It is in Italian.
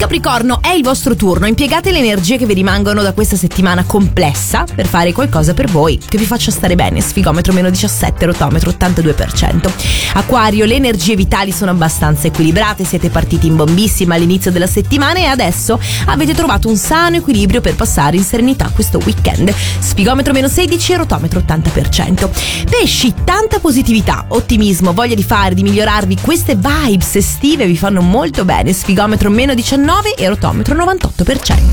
Capricorno, è il vostro turno. Impiegate le energie che vi rimangono da questa settimana complessa per fare qualcosa per voi che vi faccia stare bene. Sfigometro meno 17, rotometro 82%. Acquario, le energie vitali sono abbastanza equilibrate, siete partiti in bombissima all'inizio della settimana e adesso avete trovato un sano equilibrio per passare in serenità questo weekend. Sfigometro meno 16, rotometro 80%. Pesci, tanta positività, ottimismo, voglia di fare, di migliorarvi. Queste vibes estive vi fanno molto bene. Sfigometro meno 19 e rotometro 98%.